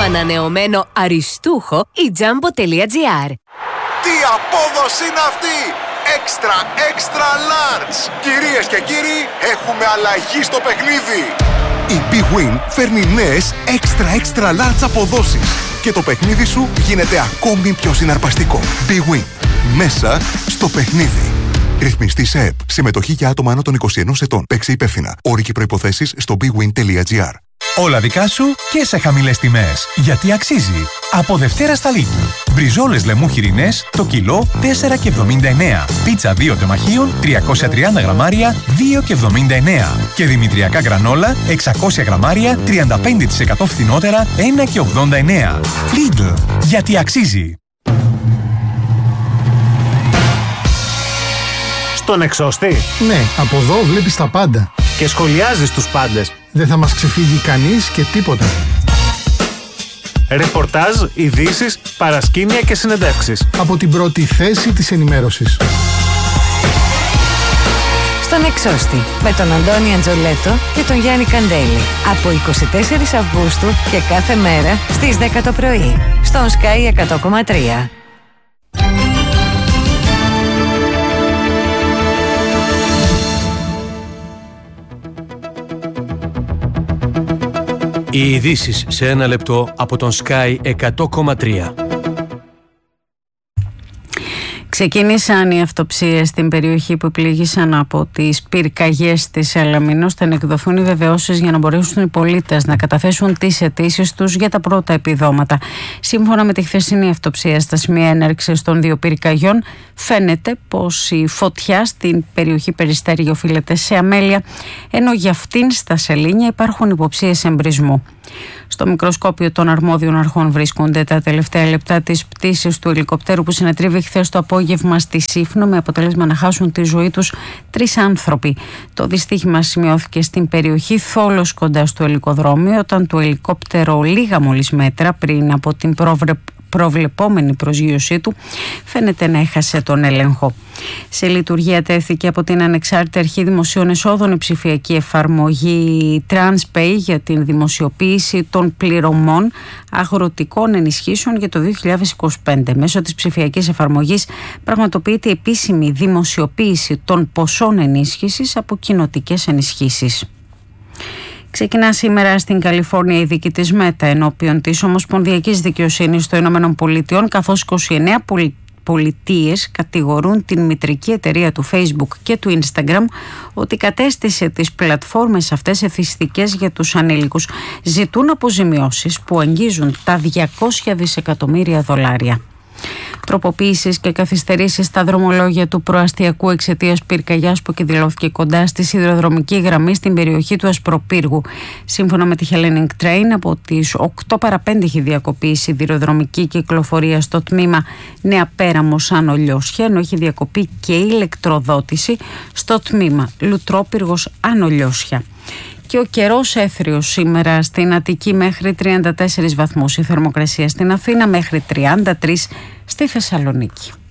ανανεωμένο αριστούχο η Jumbo.gr. Τι απόδοση είναι αυτή! Extra large! Κυρίες και κύριοι, έχουμε αλλαγή στο παιχνίδι! Η Big Win φέρνει νέες extra large αποδόσεις και το παιχνίδι σου γίνεται ακόμη πιο συναρπαστικό. Big Win. Μέσα στο παιχνίδι. Ρυθμιστή σε ΕΠ. Συμμετοχή για άτομα άνω των 21 ετών. Παίξε υπεύθυνα. Όροι και προϋποθέσεις στο bigwin.gr. Όλα δικά σου και σε χαμηλές τιμές. Γιατί αξίζει. Από Δευτέρα στα Lidl. Μπριζόλες λεμού χοιρινές το κιλό 4,79. Πίτσα 2 τεμαχίων 330 γραμμάρια 2,79. Και δημητριακά γρανόλα 600 γραμμάρια 35% φθηνότερα 1,89. Lidl. Γιατί αξίζει. Στον εξώστη. Ναι, από εδώ βλέπεις τα πάντα. Και σχολιάζεις τους πάντες. Δεν θα μας ξεφύγει κανείς και τίποτα. Ρεπορτάζ, ειδήσεις, παρασκήνια και συνεντεύξεις. Από την πρώτη θέση της ενημέρωσης. Στον εξώστη με τον Αντώνη Αντζολέτο και τον Γιάννη Καντέλη. Από 24 Αυγούστου και κάθε μέρα στις 10 το πρωί. Στον Sky 100,3. Οι ειδήσεις σε ένα λεπτό από τον Sky 100,3. Ξεκίνησαν οι αυτοψίες στην περιοχή που πλήγησαν από τις πυρκαγιές της Ελαμινός. Θα εκδοθούν οι βεβαιώσεις για να μπορέσουν οι πολίτες να καταθέσουν τις αιτήσεις τους για τα πρώτα επιδόματα. Σύμφωνα με τη χθεσινή αυτοψία στα σημεία έναρξης των δύο πυρκαγιών, φαίνεται πως η φωτιά στην περιοχή Περιστέρι οφείλεται σε αμέλεια, ενώ για αυτήν στα Σελήνια υπάρχουν υποψίες εμπρισμού. Στο μικροσκόπιο των αρμόδιων αρχών βρίσκονται τα τελευταία λεπτά της πτήσης του ελικοπτέρου που συνετρίβει χθες το απόγευμα στη Σύφνο, με αποτέλεσμα να χάσουν τη ζωή τους 3 άνθρωποι. Το δυστύχημα σημειώθηκε στην περιοχή Θόλος κοντά στο ελικοδρόμιο, όταν το ελικόπτερο λίγα μόλις μέτρα πριν από την προβλεπόμενη προσγείωσή του φαίνεται να έχασε τον έλεγχο. Σε λειτουργία τέθηκε από την Ανεξάρτητη Αρχή Δημοσίων Εσόδων η ψηφιακή εφαρμογή TransPay για την δημοσιοποίηση των πληρωμών αγροτικών ενισχύσεων για το 2025. Μέσω της ψηφιακής εφαρμογής πραγματοποιείται η επίσημη δημοσιοποίηση των ποσών ενίσχυσης από κοινοτικές ενισχύσεις. Ξεκινά σήμερα στην Καλιφόρνια η δίκη της Μέτα ενώπιον της Ομοσπονδιακής Δικαιοσύνης των Ηνωμένων Πολιτειών, καθώς 29 πολιτείες κατηγορούν την μητρική εταιρεία του Facebook και του Instagram ότι κατέστησε τις πλατφόρμες αυτές εθιστικές για τους ανήλικους. Ζητούν αποζημιώσεις που αγγίζουν τα $200 δισεκατομμύρια. Τροποποίησεις και καθυστερήσεις στα δρομολόγια του προαστιακού εξαιτίας πυρκαγιάς που εκδηλώθηκε κοντά στη σιδηροδρομική γραμμή στην περιοχή του Ασπροπύργου. Σύμφωνα με τη Hellenic Train, από τις 8 παρά 5 έχει διακοπεί η σιδηροδρομική κυκλοφορία στο τμήμα Νέα Πέραμος Άνω Λιώσια, ενώ έχει διακοπεί και η ηλεκτροδότηση στο τμήμα Λουτρόπυργος Άνω Λιώσια. Και ο καιρός έθριος σήμερα στην Αττική μέχρι 34 βαθμούς, η θερμοκρασία στην Αθήνα μέχρι 33 στη Θεσσαλονίκη.